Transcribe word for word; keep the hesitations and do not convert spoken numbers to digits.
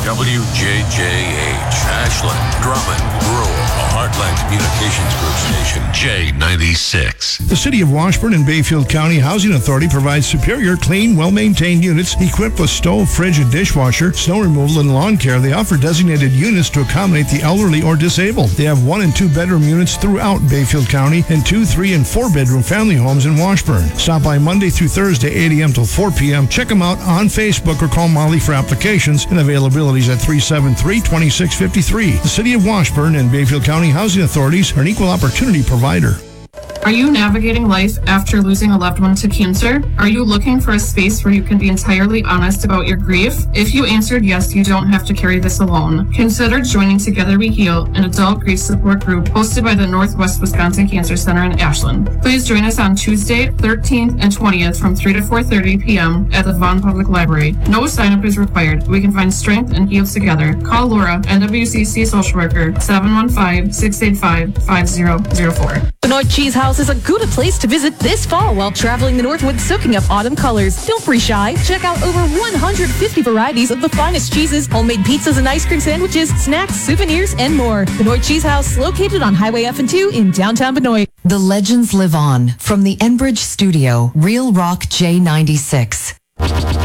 W J J H, Ashland, Drummond, Rural, a Heartland Communications Group station, J ninety-six. The City of Washburn and Bayfield County Housing Authority provides superior, clean, well-maintained units equipped with stove, fridge, and dishwasher, snow removal, and lawn care. They offer designated units to accommodate the elderly or disabled. They have one and two bedroom units throughout Bayfield County and two, three, and four bedroom family homes in Washburn. Stop by Monday through Thursday, eight a.m. till four p.m. Check them out on Facebook or call Molly for applications and availabilities at three seven three, two six five three. The City of Washburn and Bayfield County Housing Authorities are an equal opportunity provider. Are you navigating life after losing a loved one to cancer? Are you looking for a space where you can be entirely honest about your grief? If you answered yes, you don't have to carry this alone. Consider joining Together We Heal, an adult grief support group hosted by the Northwest Wisconsin Cancer Center in Ashland. Please join us on Tuesday, thirteenth and twentieth from three to four thirty p.m. at the Vaughan Public Library. No sign-up is required. We can find strength and heal together. Call Laura, N W C C social worker, seven one five, six eight five, five zero zero four. Benoit Cheese House is a good place to visit this fall while traveling the Northwoods, soaking up autumn colors. Don't be shy. Check out over one hundred fifty varieties of the finest cheeses, homemade pizzas and ice cream sandwiches, snacks, souvenirs, and more. Benoit Cheese House, located on Highway F and two in downtown Benoit. The legends live on from the Enbridge Studio, Real Rock J ninety-six.